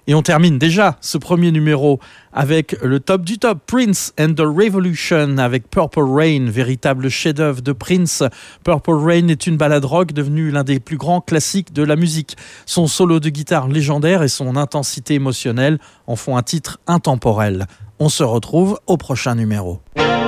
Et on termine déjà ce premier numéro avec le top du top, Prince and the Revolution avec Purple Rain, véritable chef-d'œuvre de Prince. Purple Rain est une ballade rock devenue l'un des plus grands classiques de la musique. Son solo de guitare légendaire et son intensité émotionnelle en font un titre intemporel. On se retrouve au prochain numéro.